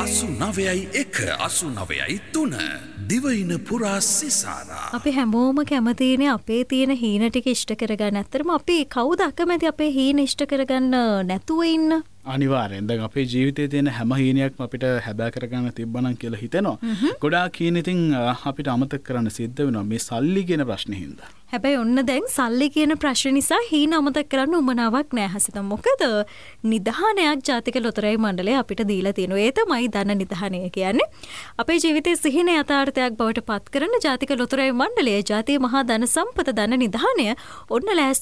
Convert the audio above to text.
89.1 දිවයින පුරා සිසාරා. අපි හැමෝම කැමතිනේ අපේ තියෙන හීන ටික ඉෂ්ට කරගන්න. ඇත්තටම අපි කවුද අකමැති අපේ හීන ඉෂ්ට කරගන්න නැතුව ඉන්න? අනිවාර්යෙන්. දැන් අපේ ජීවිතයේ තියෙන හැම හීනයක්ම අපිට හැබෑ කරගන්න තිබ්බනම් කියලා හිතෙනවා. ගොඩාක් හීන ඉතින් අපිට අමතක කරන්න සිද්ධ වෙනවා මේ සල්ලි කියන ප්‍රශ්නේ හින්දා. හැබැයි ඔන්න දැන් සල්ලි කියන ප්‍රශ්න නිසා හීන අමතක කරන්න උමනාවක් නෑ හසිත. මොකද නිදහනයක් ජාතික ලොතරැයි මණ්ඩලය අපිට දීලා තියෙනවා. ඒ තමයි ධන නිදහනය කියන්නේ. අපේ ජීවිතයේ සිහින යථාර්ථයක් බවට පත් කරන ජාතික ලොතරැයි මණ්ඩලය ජාතිය මහා ධන සම්පත ධන නිදහනය ඔන්න ලෑස්ති